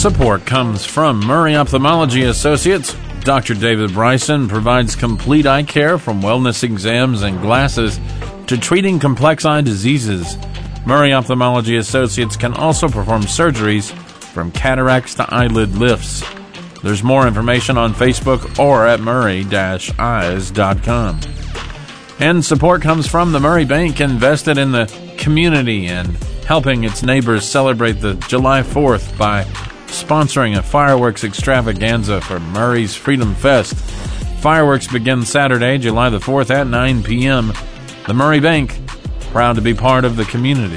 Support comes from Murray Ophthalmology Associates. Dr. David Bryson provides complete eye care from wellness exams and glasses to treating complex eye diseases. Murray Ophthalmology Associates can also perform surgeries from cataracts to eyelid lifts. There's more information on Facebook or at murray-eyes.com. And support comes from the Murray Bank, invested in the community and helping its neighbors celebrate the July 4th by sponsoring a fireworks extravaganza for Murray's Freedom Fest. Fireworks begin Saturday, July the 4th at 9 p.m. The Murray Bank, proud to be part of the community.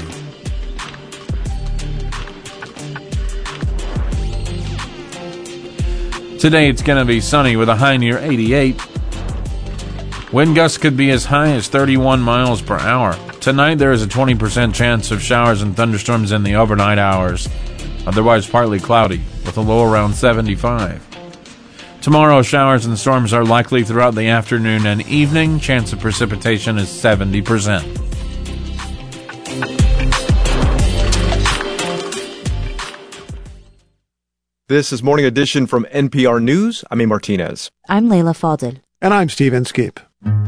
Today it's going to be sunny with a high near 88. Wind gusts could be as high as 31 miles per hour. Tonight there is a 20% chance of showers and thunderstorms in the overnight hours. Otherwise partly cloudy, with a low around 75. Tomorrow, showers and storms are likely throughout the afternoon and evening. Chance of precipitation is 70%. This is Morning Edition from NPR News. I'm A. Martinez. I'm Layla Fadel. And I'm Steve Inskeep.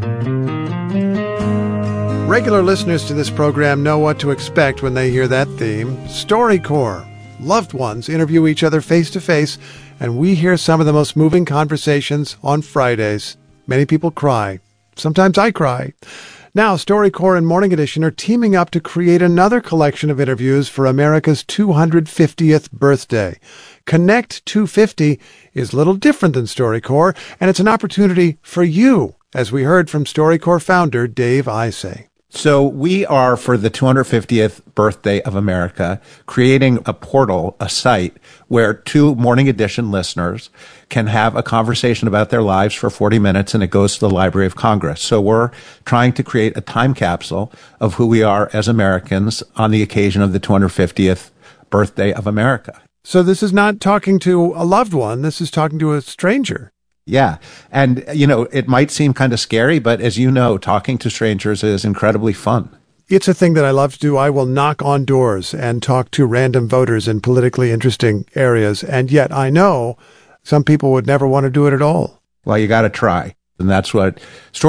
Regular listeners to this program know what to expect when they hear that theme. StoryCorps. Loved ones interview each other face-to-face, and we hear some of the most moving conversations on Fridays. Many people cry. Sometimes I cry. Now, StoryCorps and Morning Edition are teaming up to create another collection of interviews for America's 250th birthday. Connect 250 is a little different than StoryCorps, and it's an opportunity for you, as we heard from StoryCorps founder Dave Isay. So we are, for the 250th birthday of America, creating a portal, a site, where two Morning Edition listeners can have a conversation about their lives for 40 minutes, and it goes to the Library of Congress. So we're trying to create a time capsule of who we are as Americans on the occasion of the 250th birthday of America. So this is not talking to a loved one. This is talking to a stranger. Yeah. And, it might seem kind of scary, but as you know, talking to strangers is incredibly fun. It's a thing that I love to do. I will knock on doors and talk to random voters in politically interesting areas. And yet I know some people would never want to do it at all. Well, you got to try. And that's what